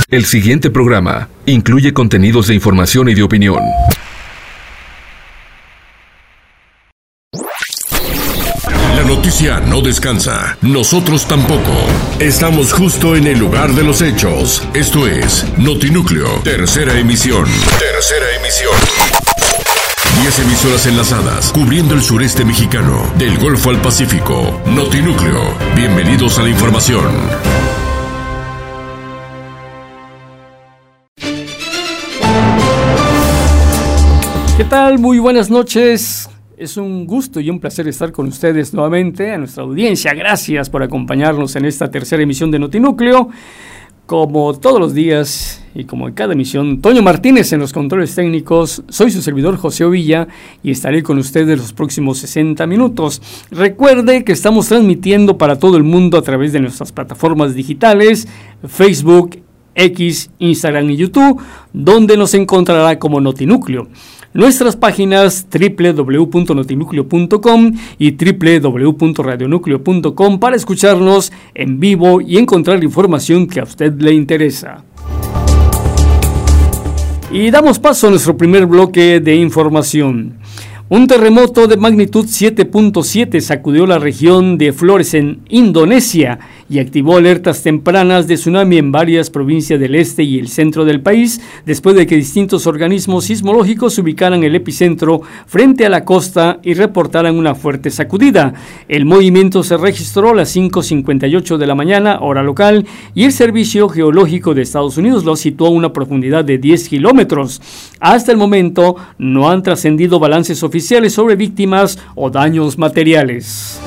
El siguiente programa incluye contenidos de información y de opinión. La noticia no descansa, nosotros tampoco. Estamos justo en el lugar de los hechos. Esto es Notinúcleo, tercera emisión. 10 emisoras enlazadas, cubriendo el sureste mexicano, del Golfo al Pacífico. Notinúcleo, bienvenidos a la información. ¿Qué tal? Muy buenas noches. Es un gusto y un placer estar con ustedes nuevamente, a nuestra audiencia. Gracias por acompañarnos en esta tercera emisión de Notinúcleo. Como todos los días y como en cada emisión, Toño Martínez en los controles técnicos. Soy su servidor José Ovilla y estaré con ustedes los próximos 60 minutos. Recuerde que estamos transmitiendo para todo el mundo a través de nuestras plataformas digitales, Facebook, X, Instagram y YouTube, donde nos encontrará como Notinúcleo. Nuestras páginas www.notinucleo.com y www.radionucleo.com para escucharnos en vivo y encontrar información que a usted le interesa. Y damos paso a nuestro primer bloque de información. Un terremoto de magnitud 7.7 sacudió la región de Flores en Indonesia y activó alertas tempranas de tsunami en varias provincias del este y el centro del país, después de que distintos organismos sismológicos ubicaran el epicentro frente a la costa y reportaran una fuerte sacudida. El movimiento se registró a las 5:58 de la mañana, hora local, y el Servicio Geológico de Estados Unidos lo situó a una profundidad de 10 kilómetros. Hasta el momento no han trascendido balances oficiales sobre víctimas o daños materiales.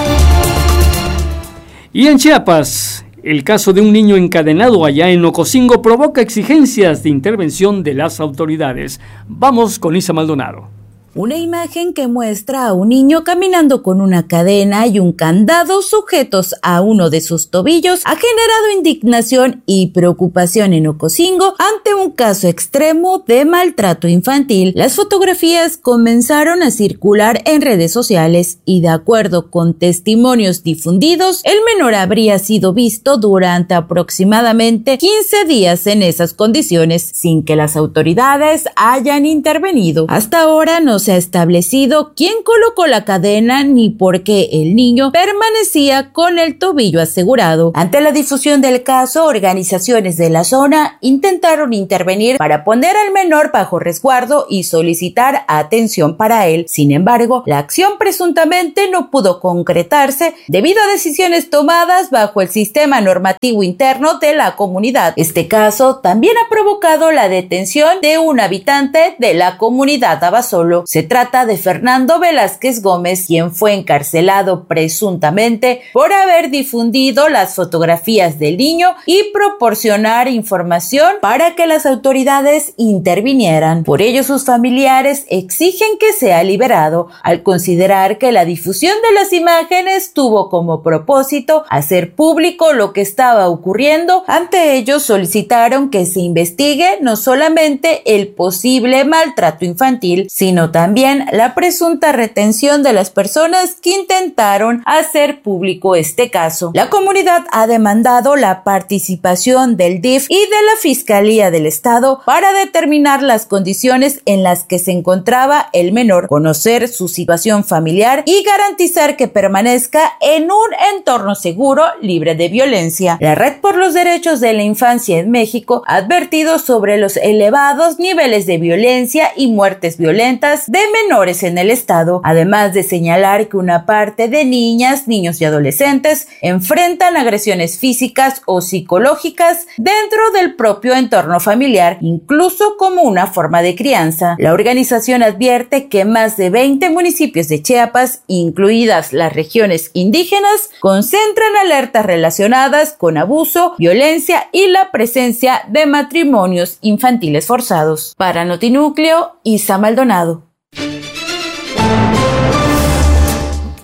Y en Chiapas, el caso de un niño encadenado allá en Ocosingo provoca exigencias de intervención de las autoridades. Vamos con Isa Maldonado. Una imagen que muestra a un niño caminando con una cadena y un candado sujetos a uno de sus tobillos ha generado indignación y preocupación en Ocosingo ante un caso extremo de maltrato infantil. Las fotografías comenzaron a circular en redes sociales y, de acuerdo con testimonios difundidos, el menor habría sido visto durante aproximadamente 15 días en esas condiciones sin que las autoridades hayan intervenido. Hasta ahora no se ha establecido quién colocó la cadena ni por qué el niño permanecía con el tobillo asegurado. Ante la difusión del caso, organizaciones de la zona intentaron intervenir para poner al menor bajo resguardo y solicitar atención para él. Sin embargo, la acción presuntamente no pudo concretarse debido a decisiones tomadas bajo el sistema normativo interno de la comunidad. Este caso también ha provocado la detención de un habitante de la comunidad Abasolo. Se trata de Fernando Velázquez Gómez, quien fue encarcelado presuntamente por haber difundido las fotografías del niño y proporcionar información para que las autoridades intervinieran. Por ello, sus familiares exigen que sea liberado, al considerar que la difusión de las imágenes tuvo como propósito hacer público lo que estaba ocurriendo. Ante ello, solicitaron que se investigue no solamente el posible maltrato infantil, sino también la presunta retención de las personas que intentaron hacer público este caso. La comunidad ha demandado la participación del DIF y de la Fiscalía del Estado para determinar las condiciones en las que se encontraba el menor, conocer su situación familiar y garantizar que permanezca en un entorno seguro, libre de violencia. La Red por los Derechos de la Infancia en México ha advertido sobre los elevados niveles de violencia y muertes violentas de menores en el estado, además de señalar que una parte de niñas, niños y adolescentes enfrentan agresiones físicas o psicológicas dentro del propio entorno familiar, incluso como una forma de crianza. La organización advierte que más de 20 municipios de Chiapas, incluidas las regiones indígenas, concentran alertas relacionadas con abuso, violencia y la presencia de matrimonios infantiles forzados. Para Notinúcleo, Isa Maldonado.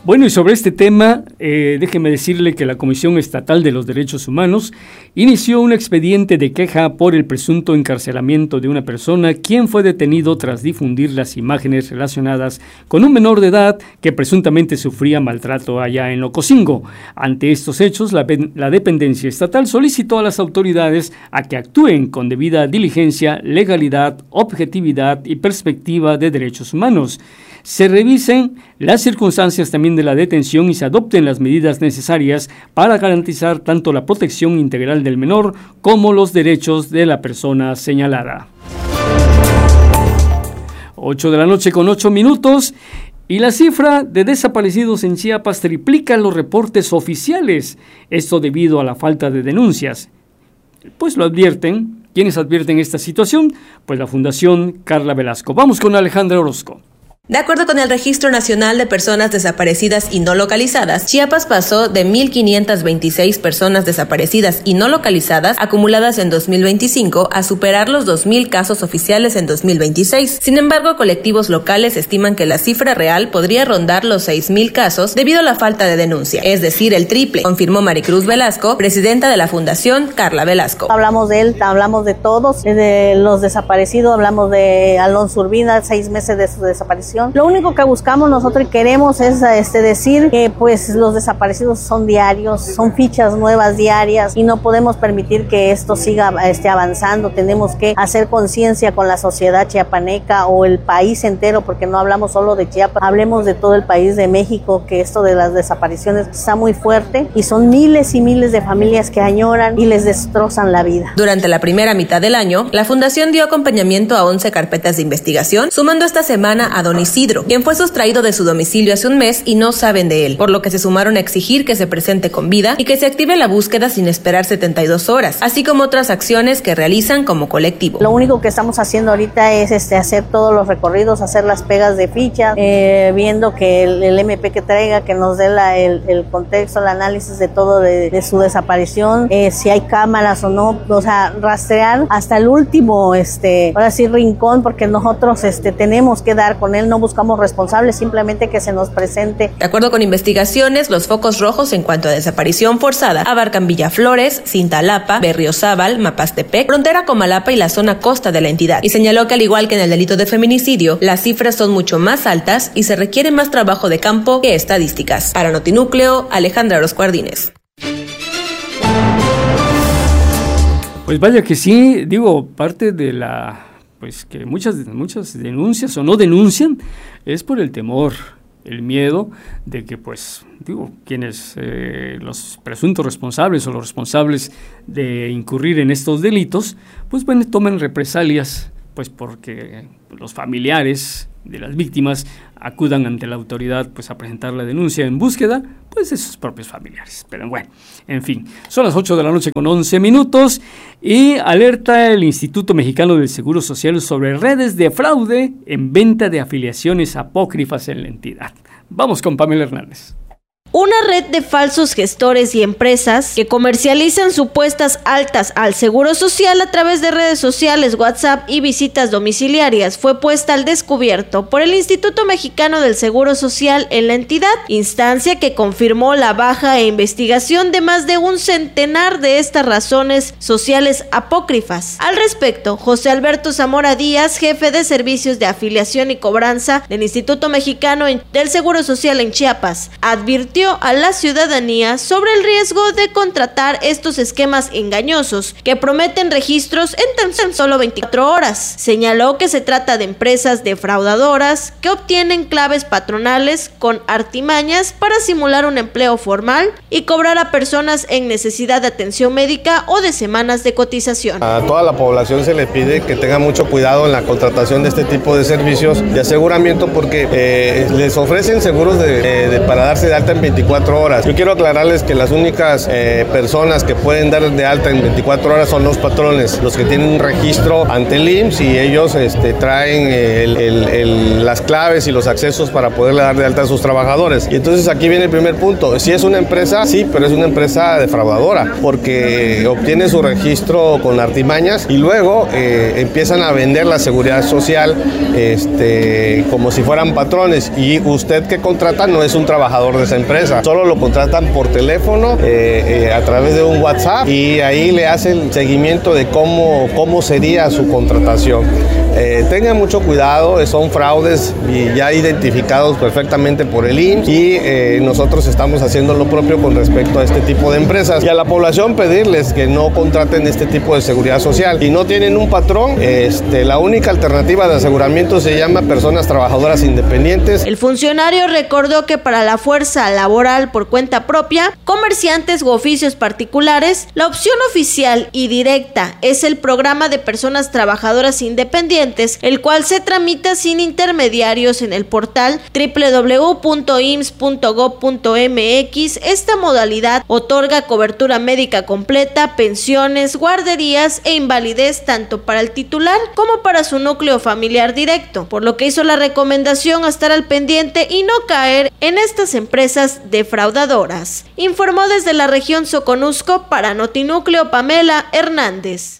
Bueno, y sobre este tema, déjeme decirle que la Comisión Estatal de los Derechos Humanos inició un expediente de queja por el presunto encarcelamiento de una persona quien fue detenido tras difundir las imágenes relacionadas con un menor de edad que presuntamente sufría maltrato allá en Ocosingo. Ante estos hechos, la dependencia estatal solicitó a las autoridades a que actúen con debida diligencia, legalidad, objetividad y perspectiva de derechos humanos. Se revisen las circunstancias también de la detención y se adopten las medidas necesarias para garantizar tanto la protección integral del menor como los derechos de la persona señalada. 8:08 p.m. Y la cifra de desaparecidos en Chiapas triplica los reportes oficiales. Esto debido a la falta de denuncias. Pues lo advierten. ¿Quiénes advierten esta situación? Pues la Fundación Carla Velasco. Vamos con Alejandra Orozco. De acuerdo con el Registro Nacional de Personas Desaparecidas y No Localizadas, Chiapas pasó de 1,526 personas desaparecidas y no localizadas acumuladas en 2025 a superar los 2,000 casos oficiales en 2026. Sin embargo, colectivos locales estiman que la cifra real podría rondar los 6,000 casos debido a la falta de denuncia, es decir, el triple, confirmó Maricruz Velasco, presidenta de la Fundación Carla Velasco. Hablamos de él, hablamos de todos, de los desaparecidos, hablamos de Alonso Urbina, 6 meses de su desaparición. Lo único que buscamos nosotros y queremos es decir que pues los desaparecidos son diarios, son fichas nuevas diarias y no podemos permitir que esto siga avanzando. Tenemos que hacer conciencia con la sociedad chiapaneca o el país entero, porque no hablamos solo de Chiapas, hablemos de todo el país de México, que esto de las desapariciones está muy fuerte y son miles y miles de familias que añoran y les destrozan la vida. Durante la primera mitad del año, la Fundación dio acompañamiento a 11 carpetas de investigación, sumando esta semana a Don Isidro, quien fue sustraído de su domicilio hace un mes y no saben de él, por lo que se sumaron a exigir que se presente con vida y que se active la búsqueda sin esperar 72 horas, así como otras acciones que realizan como colectivo. Lo único que estamos haciendo ahorita es hacer todos los recorridos, hacer las pegas de fichas, viendo que el MP que traiga, que nos dé el contexto, el análisis de todo de su desaparición, si hay cámaras o no, o sea, rastrear hasta el último, ahora sí, rincón, porque nosotros tenemos que dar con él, no buscamos responsables, simplemente que se nos presente. De acuerdo con investigaciones, los focos rojos en cuanto a desaparición forzada abarcan Villaflores, Cintalapa, Berriozábal, Mapastepec, frontera Comalapa y la zona costa de la entidad. Y señaló que al igual que en el delito de feminicidio, las cifras son mucho más altas y se requiere más trabajo de campo que estadísticas. Para Notinúcleo, Alejandra Orozco Ardínez. Pues vaya que sí, parte de la... pues que muchas denuncias o no denuncian es por el temor, el miedo de que quienes los presuntos responsables o los responsables de incurrir en estos delitos, tomen represalias, porque los familiares de las víctimas acudan ante la autoridad a presentar la denuncia en búsqueda de sus propios familiares. Pero bueno, en fin, son las 8:11 p.m. y alerta el Instituto Mexicano del Seguro Social sobre redes de fraude en venta de afiliaciones apócrifas en la entidad. Vamos con Pamela Hernández. Una red de falsos gestores y empresas que comercializan supuestas altas al Seguro Social a través de redes sociales, WhatsApp y visitas domiciliarias fue puesta al descubierto por el Instituto Mexicano del Seguro Social en la entidad, instancia que confirmó la baja e investigación de más de un centenar de estas razones sociales apócrifas. Al respecto, José Alberto Zamora Díaz, jefe de servicios de afiliación y cobranza del Instituto Mexicano del Seguro Social en Chiapas, advirtió a la ciudadanía sobre el riesgo de contratar estos esquemas engañosos que prometen registros en tan solo 24 horas. Señaló que se trata de empresas defraudadoras que obtienen claves patronales con artimañas para simular un empleo formal y cobrar a personas en necesidad de atención médica o de semanas de cotización. A toda la población se le pide que tenga mucho cuidado en la contratación de este tipo de servicios de aseguramiento porque les ofrecen seguros para darse de alta en 24 horas. Yo quiero aclararles que las únicas personas que pueden dar de alta en 24 horas son los patrones, los que tienen un registro ante el IMSS, y ellos traen las claves y los accesos para poderle dar de alta a sus trabajadores. Y entonces aquí viene el primer punto. Si es una empresa, sí, pero es una empresa defraudadora, porque obtiene su registro con artimañas y luego empiezan a vender la seguridad social como si fueran patrones, y usted que contrata no es un trabajador de esa empresa, solo lo contratan por teléfono, a través de un WhatsApp, y ahí le hacen seguimiento de cómo sería su contratación. Tengan mucho cuidado, son fraudes y ya identificados perfectamente por el IMSS, y nosotros estamos haciendo lo propio con respecto a este tipo de empresas. Y a la población pedirles que no contraten este tipo de seguridad social. Y no tienen un patrón, la única alternativa de aseguramiento se llama personas trabajadoras independientes. El funcionario recordó que para la fuerza laboral por cuenta propia, comerciantes u oficios particulares, la opción oficial y directa es el programa de personas trabajadoras independientes, el cual se tramita sin intermediarios en el portal www.ims.gov.mx. Esta modalidad otorga cobertura médica completa, pensiones, guarderías e invalidez tanto para el titular como para su núcleo familiar directo, por lo que hizo la recomendación a estar al pendiente y no caer en estas empresas defraudadoras. Informó desde la región Soconusco para Notinúcleo Pamela Hernández.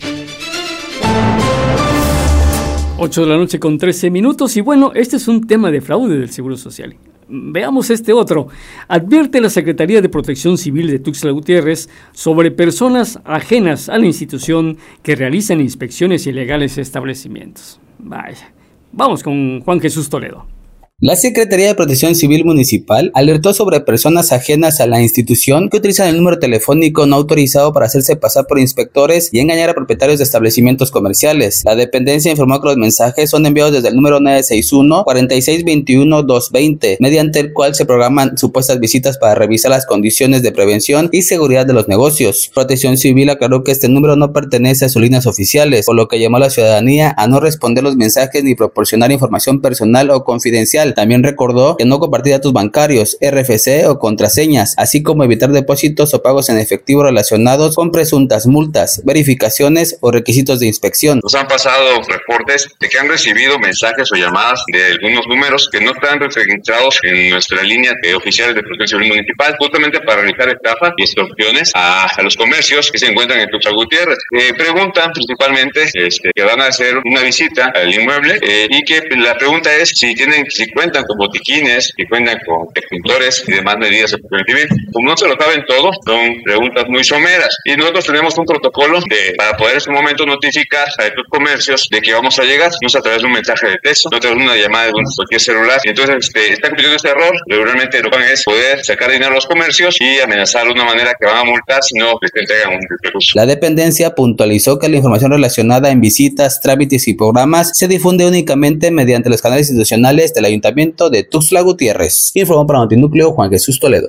8 de la noche con 13 minutos, y bueno, este es un tema de fraude del Seguro Social. Veamos este otro. Advierte la Secretaría de Protección Civil de Tuxtla Gutiérrez sobre personas ajenas a la institución que realizan inspecciones ilegales a establecimientos. Vaya. Vamos con Juan Jesús Toledo. La Secretaría de Protección Civil Municipal alertó sobre personas ajenas a la institución que utilizan el número telefónico no autorizado para hacerse pasar por inspectores y engañar a propietarios de establecimientos comerciales. La dependencia informó que los mensajes son enviados desde el número 961-4621-220, mediante el cual se programan supuestas visitas para revisar las condiciones de prevención y seguridad de los negocios. Protección Civil aclaró que este número no pertenece a sus líneas oficiales, por lo que llamó a la ciudadanía a no responder los mensajes ni proporcionar información personal o confidencial. También recordó que no compartir datos bancarios, RFC o contraseñas, así como evitar depósitos o pagos en efectivo relacionados con presuntas multas, verificaciones o requisitos de inspección. Nos han pasado reportes de que han recibido mensajes o llamadas de algunos números que no están registrados en nuestra línea de oficiales de Protección Civil Municipal, justamente para realizar estafas y extorsiones a los comercios que se encuentran en Tuxtla Gutiérrez. Preguntan principalmente que van a hacer una visita al inmueble y que la pregunta es si cuentan con botiquines, si cuentan con extintores y demás medidas de protección civil. Como no se lo saben todo, son preguntas muy someras. Y nosotros tenemos un protocolo para poder en su momento notificar a estos comercios de que vamos a llegar, no es a través de un mensaje de texto, no a través de una llamada de cualquier celular. Y entonces están cometiendo este error. Regularmente lo que van es poder sacar dinero a los comercios y amenazar de una manera que van a multar si no les entregan un recurso. La dependencia puntualizó que la información relacionada en visitas, trámites y programas se difunde únicamente mediante los canales institucionales del Ayuntamiento de Tuxtla Gutiérrez. Informó para Notinúcleo Juan Jesús Toledo.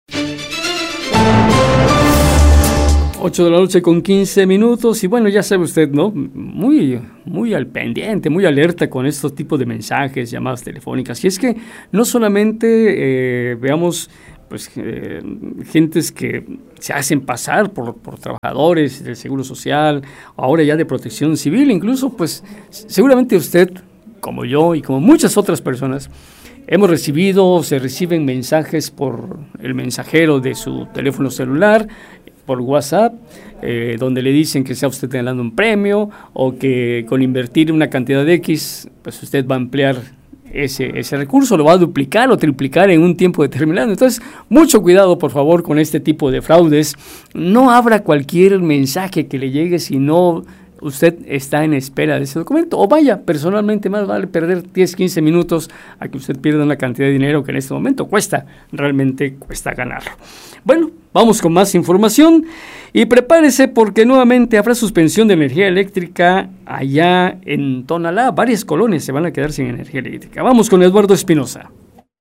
8 de la noche con 15 minutos, y bueno, ya sabe usted, ¿no? Muy al pendiente, muy alerta con estos tipos de mensajes, llamadas telefónicas. Y es que no solamente veamos gentes que se hacen pasar por trabajadores del Seguro Social, ahora ya de Protección Civil, incluso pues seguramente usted, como yo y como muchas otras personas, hemos recibido o se reciben mensajes por el mensajero de su teléfono celular, por WhatsApp, donde le dicen que sea usted ganando un premio o que con invertir una cantidad de X, pues usted va a emplear ese recurso, lo va a duplicar o triplicar en un tiempo determinado. Entonces, mucho cuidado, por favor, con este tipo de fraudes. No abra cualquier mensaje que le llegue si no usted está en espera de ese documento, o vaya, personalmente más vale perder 10, 15 minutos a que usted pierda una cantidad de dinero que en este momento realmente cuesta ganarlo. Bueno, vamos con más información y prepárese porque nuevamente habrá suspensión de energía eléctrica allá en Tonalá. Varias colonias se van a quedar sin energía eléctrica. Vamos con Eduardo Espinosa.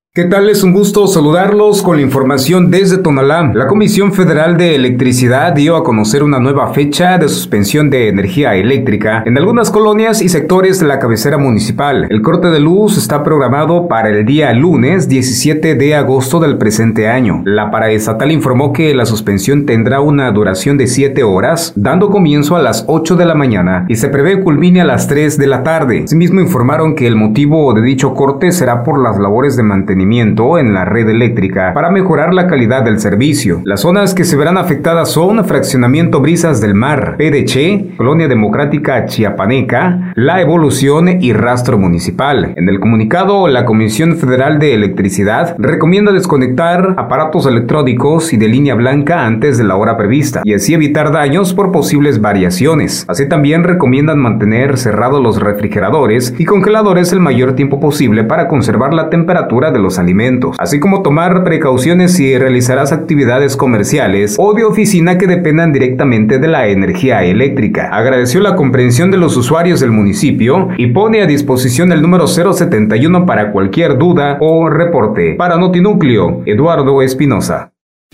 ¿Qué tal? Es un gusto saludarlos con la información desde Tonalá. La Comisión Federal de Electricidad dio a conocer una nueva fecha de suspensión de energía eléctrica en algunas colonias y sectores de la cabecera municipal. El corte de luz está programado para el día lunes 17 de agosto del presente año. La paraestatal informó que la suspensión tendrá una duración de 7 horas, dando comienzo a las 8 de la mañana y se prevé culmine a las 3 de la tarde. Asimismo informaron que el motivo de dicho corte será por las labores de mantenimiento en la red eléctrica para mejorar la calidad del servicio. Las zonas que se verán afectadas son Fraccionamiento Brisas del Mar, PDC, Colonia Democrática Chiapaneca, La Evolución y Rastro Municipal. En el comunicado, la Comisión Federal de Electricidad recomienda desconectar aparatos electrónicos y de línea blanca antes de la hora prevista y así evitar daños por posibles variaciones. Así también recomiendan mantener cerrados los refrigeradores y congeladores el mayor tiempo posible para conservar la temperatura de los alimentos, así como tomar precauciones si realizarás actividades comerciales o de oficina que dependan directamente de la energía eléctrica. Agradeció la comprensión de los usuarios del municipio y pone a disposición el número 071 para cualquier duda o reporte. Para Notinúcleo, Eduardo Espinosa.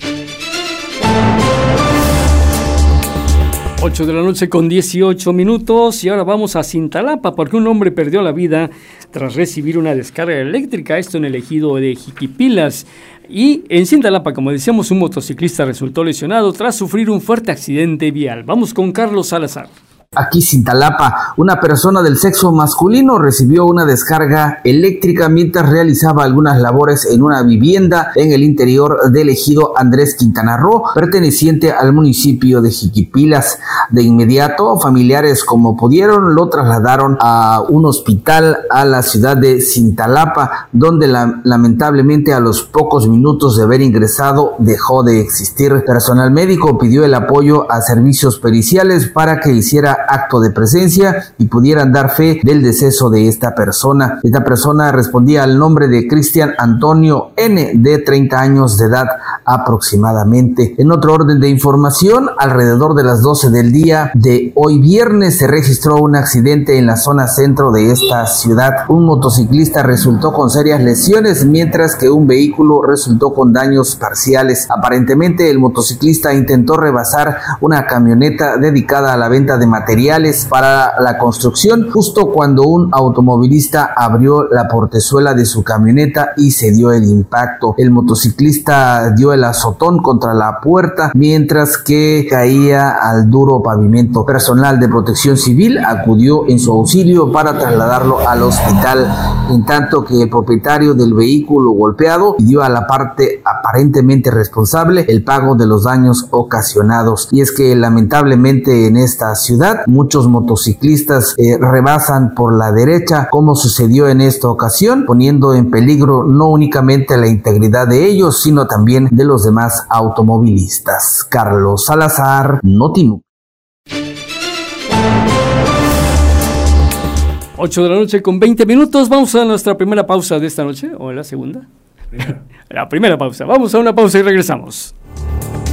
8 de la noche con 18 minutos y ahora vamos a Cintalapa porque un hombre perdió la vida tras recibir una descarga eléctrica, esto en el ejido de Jiquipilas. Y en Cintalapa, como decíamos, un motociclista resultó lesionado tras sufrir un fuerte accidente vial. Vamos con Carlos Salazar. Aquí Cintalapa, una persona del sexo masculino recibió una descarga eléctrica mientras realizaba algunas labores en una vivienda en el interior del ejido Andrés Quintana Roo, perteneciente al municipio de Jiquipilas. De inmediato, familiares como pudieron lo trasladaron a un hospital a la ciudad de Cintalapa, donde lamentablemente a los pocos minutos de haber ingresado dejó de existir. Personal médico pidió el apoyo a servicios periciales para que hiciera acto de presencia y pudieran dar fe del deceso de esta persona. Esta persona respondía al nombre de Cristian Antonio N., de 30 años de edad aproximadamente. En otro orden de información, alrededor de las 12 del día de hoy viernes se registró un accidente en la zona centro de esta ciudad. Un motociclista resultó con serias lesiones, mientras que un vehículo resultó con daños parciales. Aparentemente, el motociclista intentó rebasar una camioneta dedicada a la venta de materiales para la construcción, justo cuando un automovilista abrió la portezuela de su camioneta y se dio el impacto. El motociclista dio el azotón contra la puerta mientras que caía al duro pavimento. Personal de Protección Civil acudió en su auxilio para trasladarlo al hospital, en tanto que el propietario del vehículo golpeado pidió a la parte aparentemente responsable el pago de los daños ocasionados. Y es que lamentablemente en esta ciudad muchos motociclistas rebasan por la derecha, como sucedió en esta ocasión, poniendo en peligro no únicamente la integridad de ellos, sino también de los demás automovilistas. Carlos Salazar, Notinúcleo. 8 de la noche con 20 minutos. Vamos a nuestra primera pausa de esta noche, o la segunda. La primera pausa. Vamos a una pausa y regresamos.